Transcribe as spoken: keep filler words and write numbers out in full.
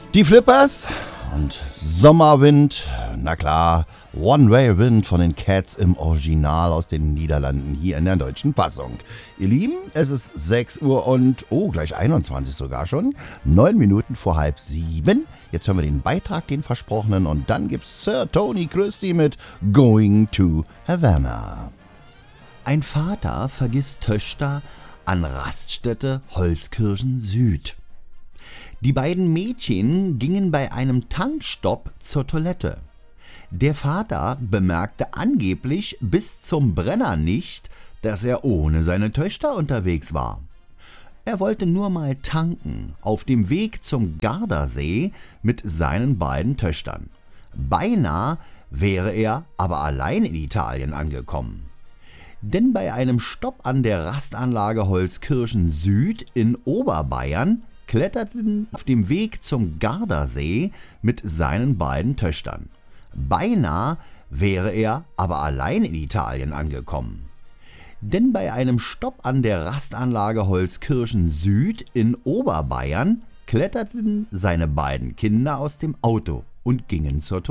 Die Flippers und Sommerwind, na klar, One Way Wind von den Cats im Original aus den Niederlanden hier in der deutschen Fassung. Ihr Lieben, es ist sechs Uhr und, oh, gleich einundzwanzig sogar schon, neun Minuten vor halb sieben. Jetzt hören wir den Beitrag, den versprochenen, und dann gibt's Sir Tony Christie mit Going to Havana. Ein Vater vergisst Töchter an Raststätte Holzkirchen Süd. Die beiden Mädchen gingen bei einem Tankstopp zur Toilette. Der Vater bemerkte angeblich bis zum Brenner nicht, dass er ohne seine Töchter unterwegs war. Er wollte nur mal tanken, auf dem Weg zum Gardasee mit seinen beiden Töchtern. Beinahe wäre er aber allein in Italien angekommen. Denn bei einem Stopp an der Rastanlage Holzkirchen Süd in Oberbayern kletterten auf dem Weg zum Gardasee mit seinen beiden Töchtern. Beinahe wäre er aber allein in Italien angekommen. Denn bei einem Stopp an der Rastanlage Holzkirchen Süd in Oberbayern kletterten seine beiden Kinder aus dem Auto und gingen zur Toilette.